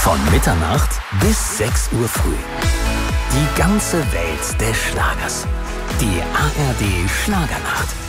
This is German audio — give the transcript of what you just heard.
Von Mitternacht bis 6 Uhr früh. Die ganze Welt des Schlagers. Die ARD Schlagernacht.